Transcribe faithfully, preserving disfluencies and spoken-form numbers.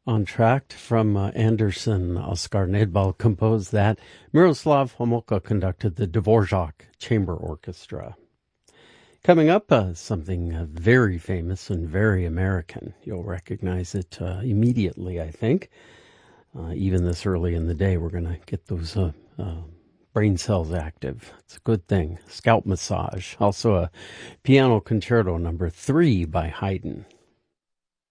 Entr'acte from uh, Anderson. Oskar Nedbal composed that. Miroslav Homolka conducted the Dvorak Chamber Orchestra. Coming up, uh, something uh, very famous and very American. You'll recognize it uh, immediately, I think. Uh, even this early in the day, we're going to get those uh, uh, brain cells active. It's a good thing. Scalp massage. Also a piano concerto number three by Haydn.